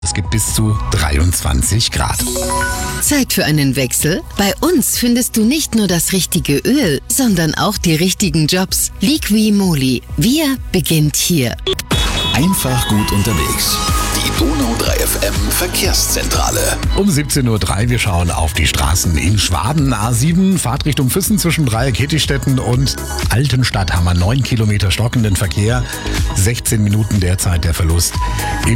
Es gibt bis zu 23 Grad. Zeit für einen Wechsel? Bei uns findest du nicht nur das richtige Öl, sondern auch die richtigen Jobs. Liqui-Moly. Wir beginnt hier. Einfach gut unterwegs. Die Donau 3 FM Verkehrszentrale. Um 17:03 Uhr, wir schauen auf die Straßen in Schwaben. A7, Fahrtrichtung Füssen zwischen Dreieck Hittichstetten und Altenstadt haben wir 9 Kilometer stockenden Verkehr. 16 Minuten derzeit der Verlust.